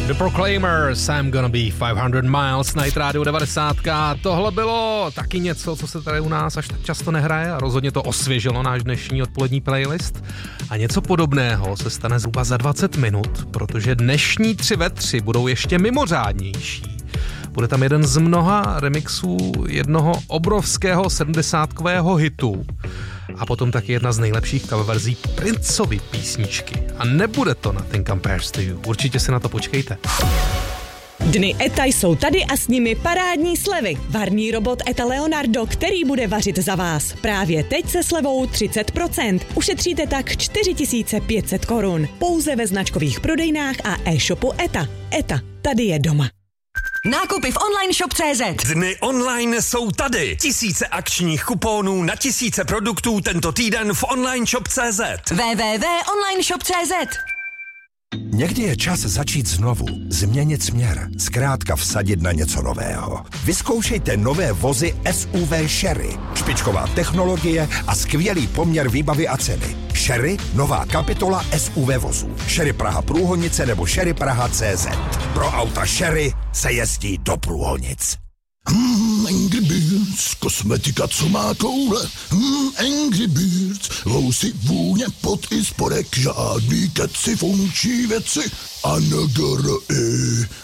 The Proclaimers, I'm gonna be 500 miles na Hit Radio 90. Tohle bylo taky něco, co se tady u nás až tak často nehraje a rozhodně to osvěžilo náš dnešní odpolední playlist. A něco podobného se stane zhruba za 20 minut, protože dnešní 3 ve 3 budou ještě mimořádnější. Bude tam jeden z mnoha remixů jednoho obrovského 70kového hitu a potom taky jedna z nejlepších coververzí Princeovy písničky. A nebude to Nothing Compares to You. Určitě si na to počkejte. Dny ETA jsou tady a s nimi parádní slevy. Varný robot ETA Leonardo, který bude vařit za vás. Právě teď se slevou 30%. Ušetříte tak 4500 korun. Pouze ve značkových prodejnách a e-shopu ETA. ETA, tady je doma. Nákupy v onlineshop.cz. Dny online jsou tady. Tisíce akčních kuponů na tisíce produktů tento týden v onlineshop.cz. www.onlineshop.cz. Někdy je čas začít znovu, změnit směr, zkrátka vsadit na něco nového. Vyzkoušejte nové vozy SUV Sherry. Špičková technologie a skvělý poměr výbavy a ceny. Sherry, nová kapitola SUV vozů. Sherry Praha Průhonice nebo Sherry Praha CZ. Pro auta Sherry se jezdí do průhonic. Angry Birds, kosmetika, co má koule. Angry Birds, vousy, vůně, pot i spodek, žádný keci, funkční věci. ANGRI,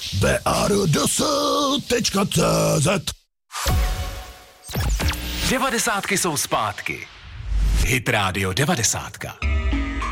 BARDS.cz. 90 jsou zpátky. Hit Radio 90.